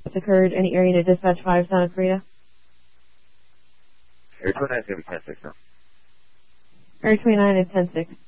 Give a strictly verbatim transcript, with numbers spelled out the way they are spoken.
occurred. Any area to dispatch five Santa Clarita? Area twenty-nine is going to be ten six now. Area twenty-nine is ten six.